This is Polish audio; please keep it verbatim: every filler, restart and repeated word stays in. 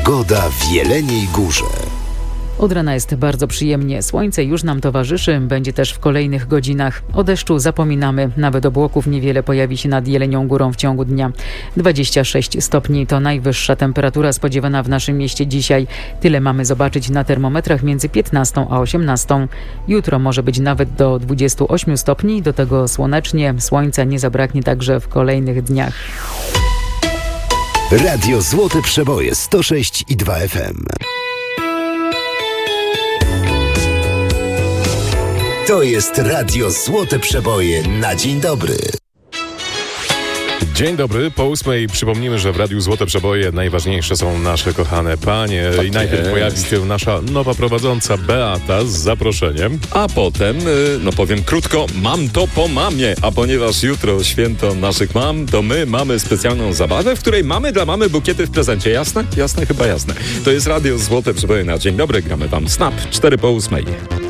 Pogoda w Jeleniej Górze. Od rana jest bardzo przyjemnie. Słońce już nam towarzyszy, będzie też w kolejnych godzinach. O deszczu zapominamy, nawet obłoków niewiele pojawi się nad Jelenią Górą w ciągu dnia. dwadzieścia sześć stopni to najwyższa temperatura spodziewana w naszym mieście dzisiaj. Tyle mamy zobaczyć na termometrach między piętnastą a osiemnastą. Jutro może być nawet do dwudziestu ośmiu stopni, do tego słonecznie. Słońca nie zabraknie także w kolejnych dniach. Radio Złote Przeboje sto sześć i dwa F M. To jest Radio Złote Przeboje na dzień dobry. Dzień dobry, po ósmej przypomnimy, że w Radiu Złote Przeboje najważniejsze są nasze kochane panie. Tak I najpierw jest. pojawi się nasza nowa prowadząca Beata z zaproszeniem. A potem, no powiem krótko, mam to po mamie. A ponieważ jutro święto naszych mam, to my mamy specjalną zabawę, w której mamy dla mamy bukiety w prezencie. Jasne? Jasne? Chyba jasne. To jest Radio Złote Przeboje na dzień dobry. Gramy wam Snap, cztery po ósmej.